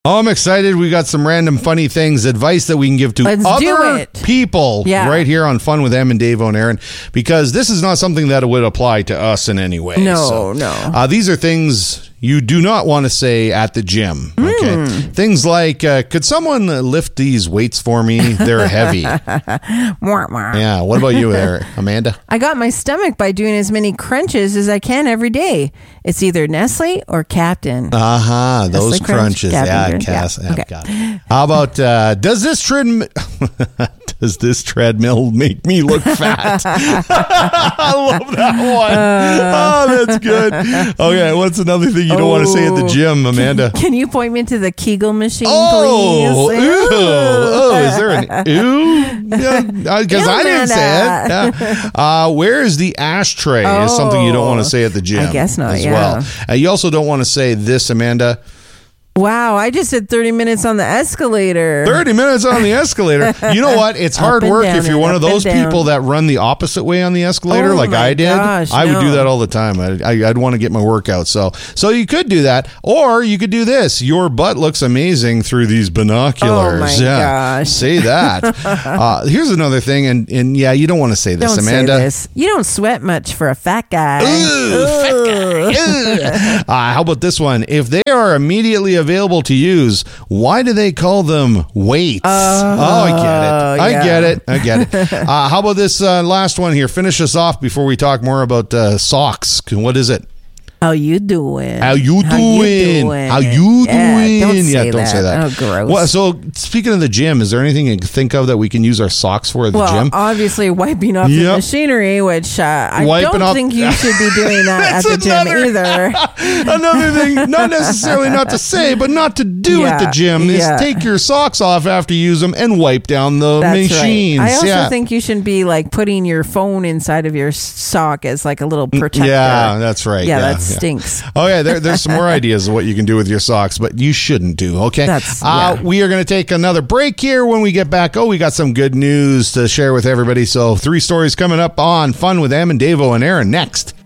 Oh, I'm excited. We got some random funny things, advice that we can give to other people right here on Fun with Em and Dave and Aaron, because this is not something that would apply to us in any way. No. These are things you do not want to say at the gym. Okay. Things like, could someone lift these weights for me? They're heavy. Yeah. What about you there, Amanda? I got my stomach by doing as many crunches as I can every day. It's either Nestle or Captain. Those Nestle crunches. Captain, Okay. How about, does this treadmill make me look fat? I love that one. That's good. Okay, what's another thing you don't want to say at the gym, Amanda? Can you point me to the Kegel machine, please? Ew. Is there an ew? Because I didn't say it. Where is the ashtray is something you don't want to say at the gym. I guess not, as well. You also don't want to say this, Amanda. Wow, I just said 30 minutes on the escalator. 30 minutes on the escalator. You know what? It's hard work if you're one of those people that run the opposite way on the escalator like I did. I would do that all the time. I'd want to get my workout. So you could do that. Or you could do this. Your butt looks amazing through these binoculars. Oh my gosh. Say that. Here's another thing. And you don't want to say this, Amanda. Say this. You don't sweat much for a fat guy. Fat guy. How about this one? If they are immediately available to use, why do they call them weights? I get it. How about this last one here? Finish us off before we talk more about socks. What is it? How you doing? Don't say that. Oh, gross. Well, so speaking of the gym, is there anything you can think of that we can use our socks for at the gym? Obviously wiping off the machinery, which I don't think you should be doing that at the gym either. Another thing, not necessarily not to say, but not to do at the gym, is take your socks off after you use them and wipe down the machines. Right. I also think you shouldn't be like putting your phone inside of your sock as like a little protector. Yeah, that's right. That stinks. Oh yeah, there's some more ideas of what you can do with your socks, but you shouldn't do. Okay, we are going to take another break here. When we get back, we got some good news to share with everybody. So 3 stories coming up on Fun with Em and Davo and Aaron next.